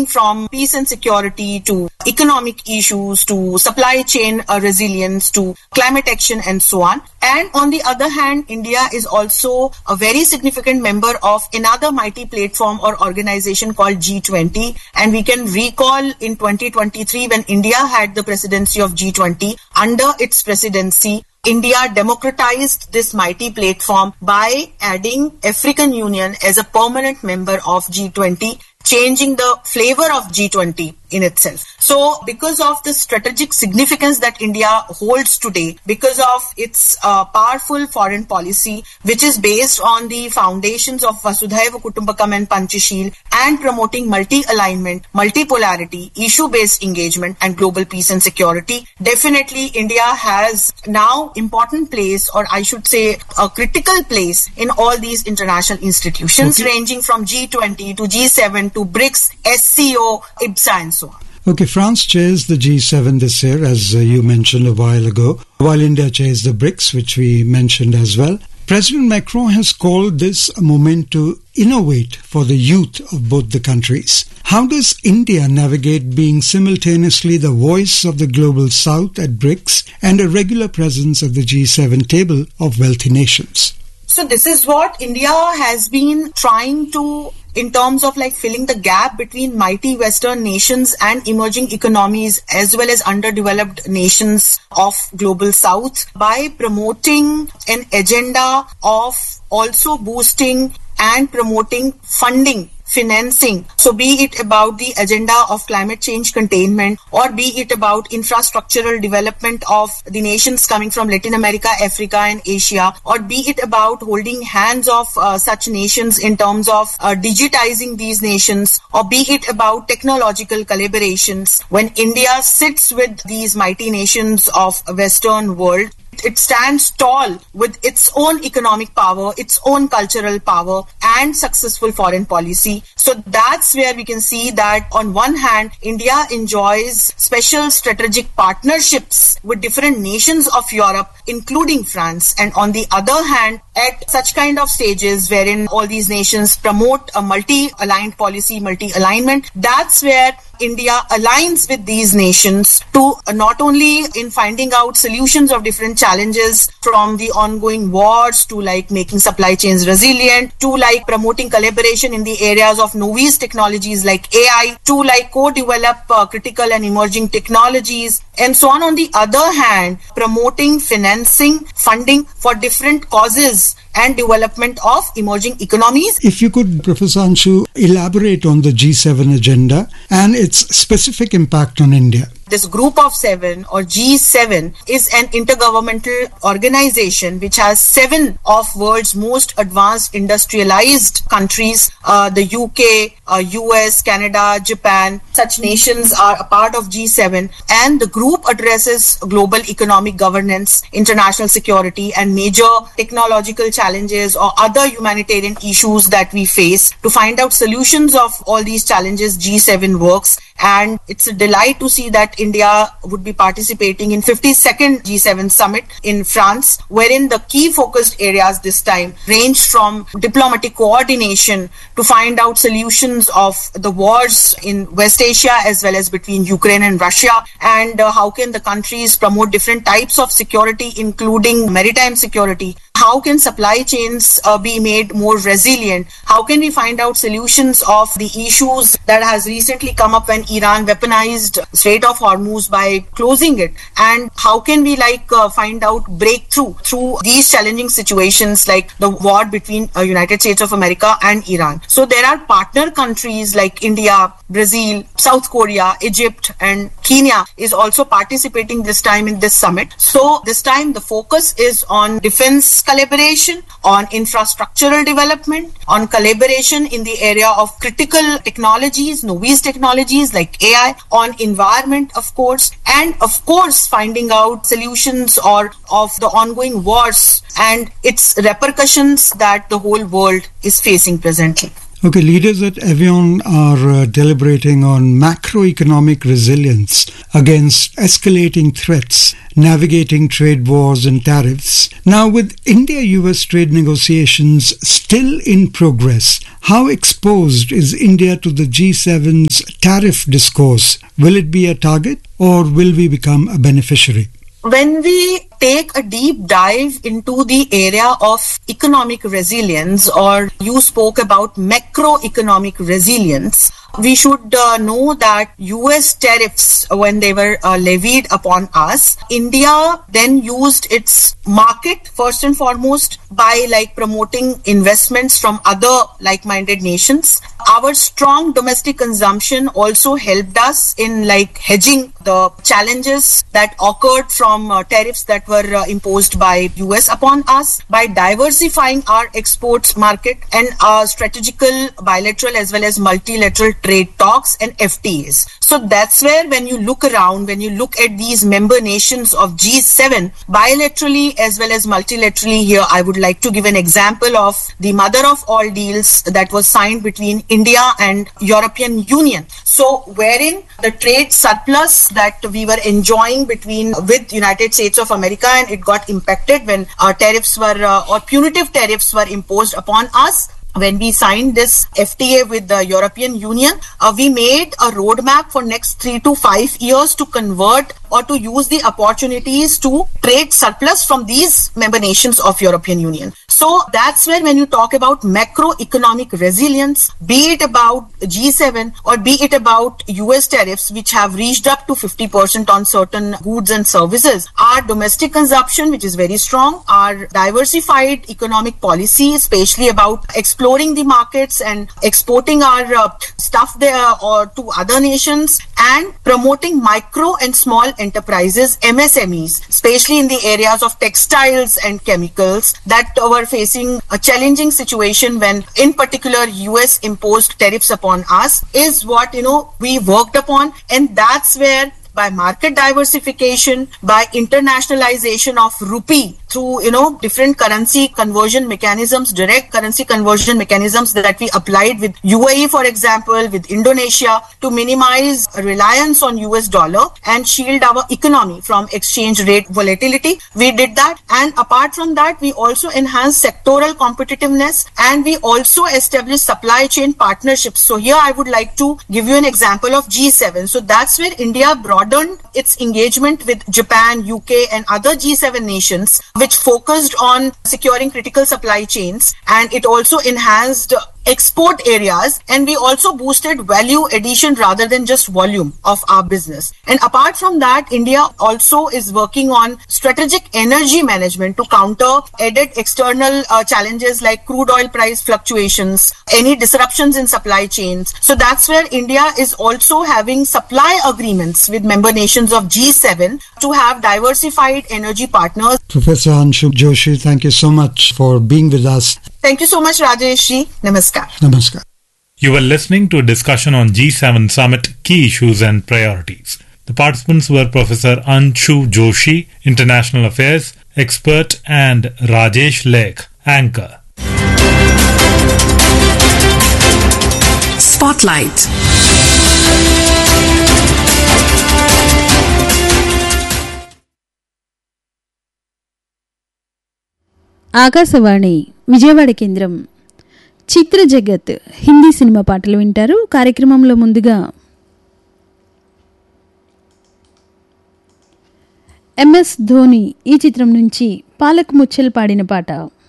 from peace and security to economic issues to supply chain resilience to climate action and so on. And on the other hand, India is also a very significant member of another mighty platform or organization called G20. And we can recall in 2023 when India had the presidency of G20, under its presidency, India democratized this mighty platform by adding African Union as a permanent member of G20, changing the flavor of G20 in itself. So because of the strategic significance that India holds today, because of its powerful foreign policy, which is based on the foundations of Vasudhaiva Kutumbakam and Panchashil, and promoting multi-alignment, multipolarity, issue-based engagement and global peace and security, definitely India has now important place, or I should say a critical place in all these international institutions, ranging from G20 to G7 to BRICS, SCO, IBSA and so on. Okay, France chairs the G7 this year, as you mentioned a while ago, while India chairs the BRICS, which we mentioned as well. President Macron has called this a moment to innovate for the youth of both the countries. How does India navigate being simultaneously the voice of the global south at BRICS and a regular presence at the G7 table of wealthy nations? So this is what India has been trying to, in terms of like filling the gap between mighty Western nations and emerging economies as well as underdeveloped nations of global south, by promoting an agenda of also boosting and promoting funding, financing. So be it about the agenda of climate change containment, or be it about infrastructural development of the nations coming from Latin America, Africa and Asia, or be it about holding hands of such nations in terms of digitizing these nations, or be it about technological collaborations. When India sits with these mighty nations of Western world, it stands tall with its own economic power, its own cultural power and successful foreign policy. So that's where we can see that on one hand, India enjoys special strategic partnerships with different nations of Europe, including France. And on the other hand, at such kind of stages wherein all these nations promote a multi-aligned policy, multi-alignment, that's where India aligns with these nations to not only in finding out solutions of different challenges, from the ongoing wars to like making supply chains resilient, to like promoting collaboration in the areas of novel technologies like AI, to like co-develop critical and emerging technologies, and so on. On the other hand, promoting financing, funding for different causes and development of emerging economies. If you could, Professor Anshu, elaborate on the G7 agenda and its specific impact on India. This Group of Seven, or G7, is an intergovernmental organization which has 7 of world's most advanced industrialized countries, the UK, US, Canada, Japan. Such nations are a part of G7, and the group addresses global economic governance, international security and major technological challenges or other humanitarian issues that we face. To find out solutions of all these challenges, G7 works, and it's a delight to see that India would be participating in 52nd G7 summit in France, wherein the key focused areas this time range from diplomatic coordination to find out solutions of the wars in West Asia as well as between Ukraine and Russia, and how can the countries promote different types of security, including maritime security. How can supply chains be made more resilient? How can we find out solutions of the issues that has recently come up when Iran weaponized Strait of Hormuz by closing it? And how can we find out breakthrough through these challenging situations like the war between United States of America and Iran? So there are partner countries like India, Brazil, South Korea, Egypt and Kenya is also participating this time in this summit. So this time the focus is on defense collaboration, on infrastructural development, on collaboration in the area of critical technologies, novel technologies like AI, on environment, of course, and of course finding out solutions of the ongoing wars and its repercussions that the whole world is facing presently. Okay, leaders at Evian are deliberating on macroeconomic resilience against escalating threats, navigating trade wars and tariffs. Now, with India-US trade negotiations still in progress, how exposed is India to the G7's tariff discourse? Will it be a target or will we become a beneficiary? When we take a deep dive into the area of economic resilience, or you spoke about macroeconomic resilience, we should know that US tariffs, when they were levied upon us, India then used its market first and foremost by promoting investments from other like-minded nations. Our strong domestic consumption also helped us in hedging the challenges that occurred from tariffs that were imposed by US upon us, by diversifying our exports market and strategical bilateral as well as multilateral trade talks and FTAs. So that's where when you look around, when you look at these member nations of G7, bilaterally as well as multilaterally, here I would like to give an example of the mother of all deals that was signed between India and European Union. So wherein the trade surplus that we were enjoying with United States of America, and it got impacted when tariffs were or punitive tariffs were imposed upon us. When we signed this FTA with the European Union, we made a roadmap for next 3 to 5 years to convert or to use the opportunities to trade surplus from these member nations of European Union. So that's where when you talk about macroeconomic resilience, be it about G7 or be it about US tariffs, which have reached up to 50% on certain goods and services, our domestic consumption, which is very strong, our diversified economic policy, especially about exploring the markets and exporting our stuff there or to other nations, and promoting micro and small enterprises, MSMEs, especially in the areas of textiles and chemicals that were facing a challenging situation when in particular US imposed tariffs upon us, is what we worked upon. And that's where by market diversification, by internationalization of rupee through different currency conversion mechanisms, direct currency conversion mechanisms that we applied with UAE, for example, with Indonesia, to minimize reliance on US dollar and shield our economy from exchange rate volatility. We did that, and apart from that, we also enhanced sectoral competitiveness and we also established supply chain partnerships. So here I would like to give you an example of G7. So that's where India broadened its engagement with Japan, UK and other G7 nations, which focused on securing critical supply chains, and it also enhanced export areas, and we also boosted value addition rather than just volume of our business. And apart from that, India also is working on strategic energy management to counter added external challenges like crude oil price fluctuations, any disruptions in supply chains. So that's where India is also having supply agreements with member nations of G7 to have diversified energy partners. Professor Anshu Joshi, thank you so much for being with us. Thank you so much, Rajesh ji. Namaskar. Namaskar. You were listening to a discussion on G7 Summit Key Issues and Priorities. The participants were Professor Anshu Joshi, International Affairs Expert, and Rajesh Lek, Anchor. Spotlight. Akashvani Vijayawada కేంద్రం. చిత్ర జగత్ Hindi cinema పాటలు వింటారు. కార్యక్రమంలో ముందుగా MS Dhoni ఈ చిత్రం నుంచి పాలక్ ముచ్చల్ పాడిన పాట.